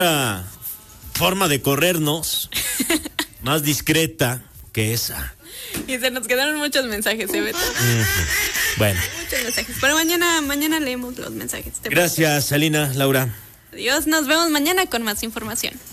forma de corrernos más discreta que esa. Y se nos quedaron muchos mensajes, Beto? Bueno. Muchos mensajes. Pero mañana leemos los mensajes. Gracias, Alina, Laura. Adiós, nos vemos mañana con más información.